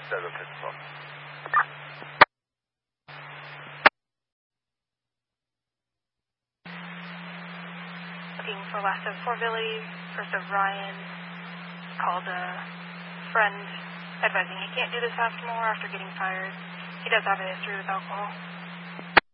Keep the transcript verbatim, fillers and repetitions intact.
seven fifty-four. Looking for last of four Billy, first of Ryan, called a friend advising he can't do this anymore after getting fired. He does have a history with alcohol.